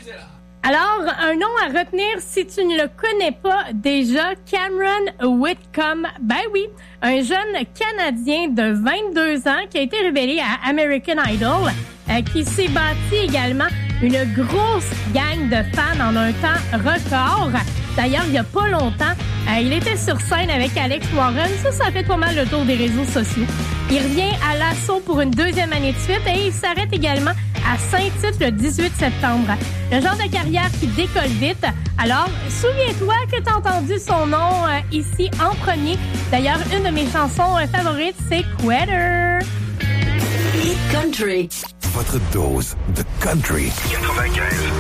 Alors, un nom à retenir si tu ne le connais pas déjà, Cameron Whitcomb. Ben oui, un jeune Canadien de 22 ans qui a été révélé à American Idol, qui s'est bâti également une grosse gang de fans en un temps record. D'ailleurs, il n'y a pas longtemps, il était sur scène avec Alex Warren. Ça fait pas mal le tour des réseaux sociaux. Il revient à l'assaut pour une deuxième année de suite et il s'arrête également à Saint-Tite le 18 septembre. Le genre de carrière qui décolle vite. Alors, souviens-toi que tu as entendu son nom ici en premier. D'ailleurs, une de mes chansons favorites, c'est Quitter. Hit Country. Votre dose de country. 95.